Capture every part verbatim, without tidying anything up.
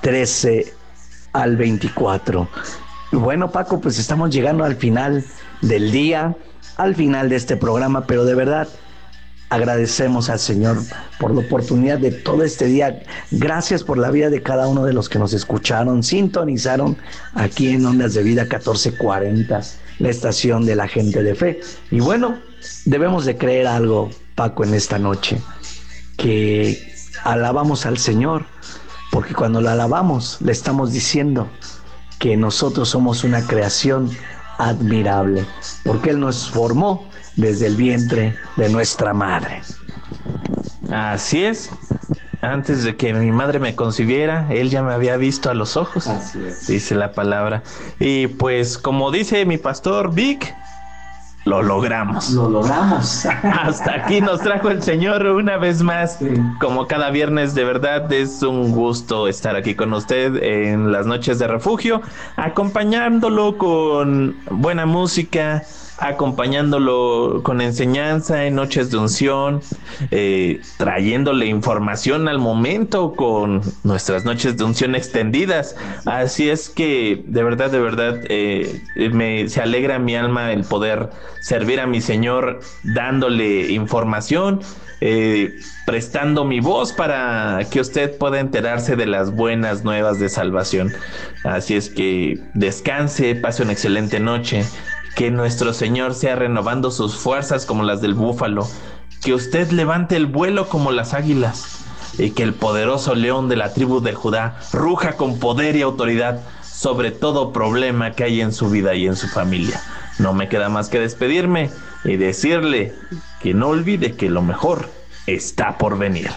trece al veinticuatro. Bueno, Paco, pues estamos llegando al final del día, al final de este programa, pero de verdad agradecemos al Señor por la oportunidad de todo este día. Gracias por la vida de cada uno de los que nos escucharon, sintonizaron aquí en Ondas de Vida catorce cuarenta, la estación de la gente de fe. Y bueno, debemos de creer algo, Paco, en esta noche, que alabamos al Señor, porque cuando lo alabamos le estamos diciendo que nosotros somos una creación admirable, porque Él nos formó desde el vientre de nuestra madre. Así es. Antes de que mi madre me concibiera, Él ya me había visto a los ojos. Así es. Dice la palabra. Y pues, como dice mi pastor Vic, lo logramos. Lo logramos. Hasta aquí nos trajo el Señor una vez más. Sí. Como cada viernes, de verdad es un gusto estar aquí con usted en las noches de refugio, acompañándolo con buena música, acompañándolo con enseñanza en noches de unción, eh, trayéndole información al momento con nuestras noches de unción extendidas. Así es que de verdad, de verdad, eh, me, se alegra mi alma el poder servir a mi Señor dándole información, eh, prestando mi voz para que usted pueda enterarse de las buenas nuevas de salvación. Así es que descanse, pase una excelente noche. Que nuestro Señor sea renovando sus fuerzas como las del búfalo, que usted levante el vuelo como las águilas, y que el poderoso león de la tribu de Judá ruja con poder y autoridad sobre todo problema que hay en su vida y en su familia. No me queda más que despedirme y decirle que no olvide que lo mejor está por venir.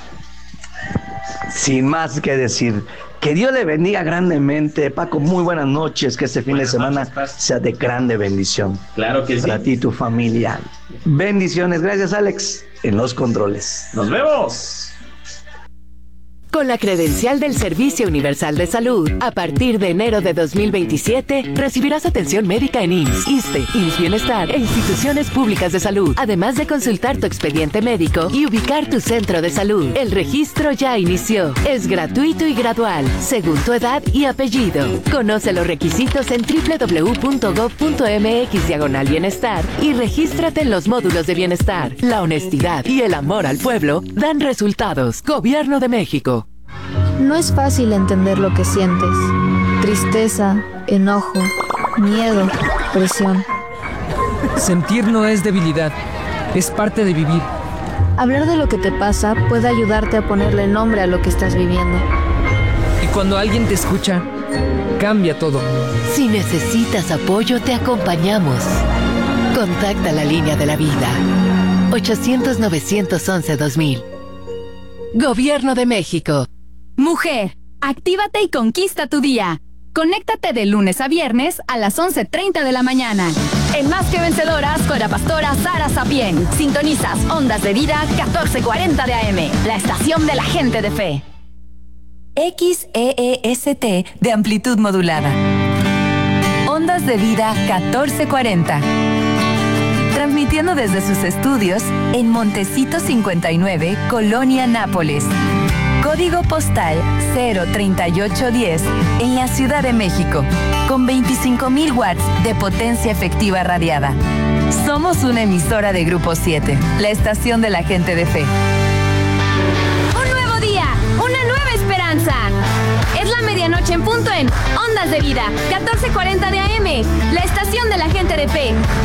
Sin más que decir, que Dios le bendiga grandemente, Paco. Muy buenas noches, que este fin buenas de semana noches, sea de grande bendición. Claro que sí. Para ti y tu familia. Bendiciones. Gracias, Alex, en los controles. ¡Nos vemos! Con la credencial del Servicio Universal de Salud, a partir de enero de dos mil veintisiete, recibirás atención médica en I M S S, ISSSTE, I M S S Bienestar e instituciones públicas de salud, además de consultar tu expediente médico y ubicar tu centro de salud. El registro ya inició. Es gratuito y gradual, según tu edad y apellido. Conoce los requisitos en doble u doble u doble u punto gob punto eme equis diagonal bienestar y regístrate en los módulos de bienestar. La honestidad y el amor al pueblo dan resultados. Gobierno de México. No es fácil entender lo que sientes. Tristeza, enojo, miedo, presión. Sentir no es debilidad, es parte de vivir. Hablar de lo que te pasa puede ayudarte a ponerle nombre a lo que estás viviendo. Y cuando alguien te escucha, cambia todo. Si necesitas apoyo, te acompañamos. Contacta la línea de la vida. ochocientos, novecientos once, dos mil. Gobierno de México. Mujer, actívate y conquista tu día. Conéctate de lunes a viernes a las once treinta de la mañana. En Más que Vencedoras con la pastora Sara Sapien. Sintonizas Ondas de Vida catorce cuarenta de A M, la estación de la gente de fe. X E E S T de amplitud modulada. Ondas de Vida catorce cuarenta. Transmitiendo desde sus estudios en Montecito cincuenta y nueve, Colonia Nápoles. Código postal cero treinta y ocho diez en la Ciudad de México, con veinticinco mil watts de potencia efectiva radiada. Somos una emisora de Grupo siete, la estación de la gente de fe. Un nuevo día, una nueva esperanza. Es la medianoche en punto en Ondas de Vida, catorce cuarenta de A M, la estación de la gente de fe.